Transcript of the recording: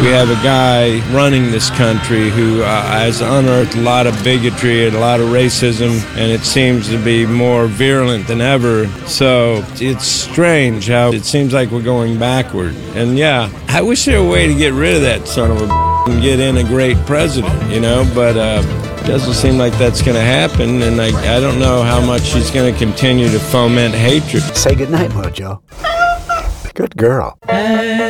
we have a guy running this country who has unearthed a lot of bigotry and a lot of racism, and it seems to be more virulent than ever. So it's strange how it seems like we're going backward. And yeah, I wish there were a way to get rid of that son of a and get in a great president, but it doesn't seem like that's going to happen, and I don't know how much she's going to continue to foment hatred. Say goodnight, Mojo. Good girl.